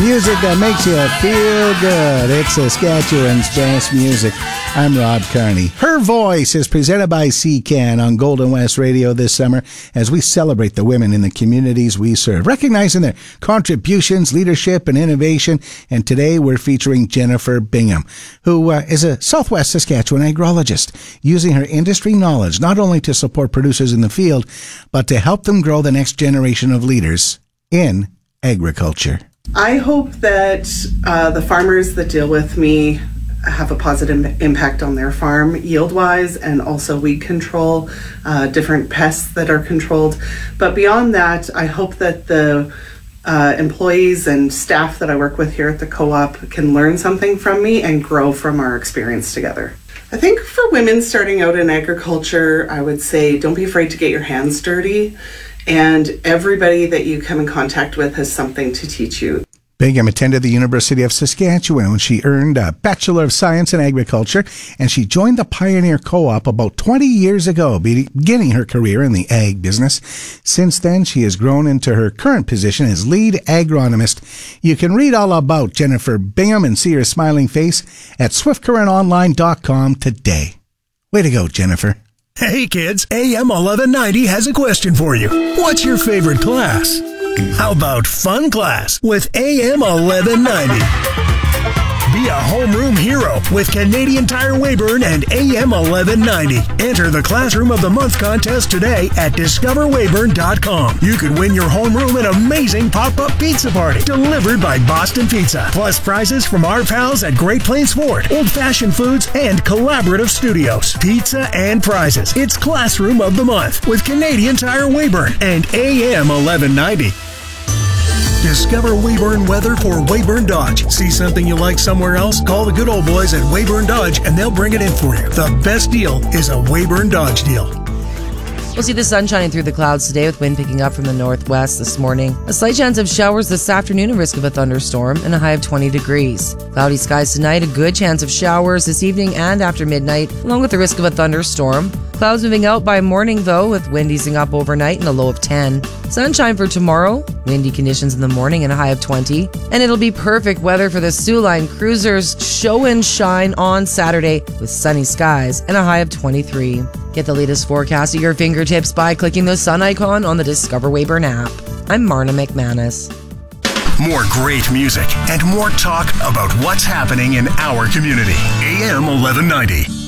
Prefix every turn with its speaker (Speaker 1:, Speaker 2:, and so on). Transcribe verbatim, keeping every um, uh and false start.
Speaker 1: Music that makes you feel good. It's Saskatchewan's best music. I'm Rob Carney. Her Voice is presented by C C A N on Golden West Radio this summer as we celebrate the women in the communities we serve, recognizing their contributions, leadership, and innovation. And today we're featuring Jennifer Bingham, who uh, is a Southwest Saskatchewan agrologist, using her industry knowledge not only to support producers in the field, but to help them grow the next generation of leaders in agriculture.
Speaker 2: I hope that uh, the farmers that deal with me have a positive impact on their farm yield-wise, and also weed control, uh, different pests that are controlled. But beyond that, I hope that the uh, employees and staff that I work with here at the co-op can learn something from me and grow from our experience together. I think for women starting out in agriculture, I would say don't be afraid to get your hands dirty. And everybody that you come in contact with has something to teach you.
Speaker 1: Bingham attended the University of Saskatchewan when she earned a Bachelor of Science in Agriculture, and she joined the Pioneer Co-op about twenty years ago, beginning her career in the ag business. Since then, she has grown into her current position as lead agronomist. You can read all about Jennifer Bingham and see her smiling face at swift current online dot com today. Way to go, Jennifer.
Speaker 3: Hey kids, A M eleven ninety has a question for you. What's your favorite class? How about fun class with A M eleven ninety? Be a homeroom hero with Canadian Tire Weyburn and A M eleven ninety. Enter the Classroom of the Month contest today at discover weyburn dot com. You could win your homeroom an amazing pop-up pizza party delivered by Boston Pizza. Plus prizes from our pals at Great Plains Ford, Old Fashioned Foods, and Collaborative Studios. Pizza and prizes. It's Classroom of the Month with Canadian Tire Weyburn and A M eleven ninety. Discover Weyburn weather for Weyburn Dodge. See something you like somewhere else? Call the good old boys at Weyburn Dodge and they'll bring it in for you. The best deal is a Weyburn Dodge deal.
Speaker 4: We'll see the sun shining through the clouds today with wind picking up from the northwest this morning. A slight chance of showers this afternoon, a risk of a thunderstorm, and a high of twenty degrees. Cloudy skies tonight, a good chance of showers this evening and after midnight, along with the risk of a thunderstorm. Clouds moving out by morning, though, with wind easing up overnight and a low of ten. Sunshine for tomorrow, windy conditions in the morning and a high of twenty. And it'll be perfect weather for the Soo Line Cruisers Show and Shine on Saturday with sunny skies and a high of twenty-three. Get the latest forecast at your fingertips by clicking the sun icon on the Discover Weyburn app. I'm Marna McManus.
Speaker 3: More great music and more talk about what's happening in our community. A M eleven ninety.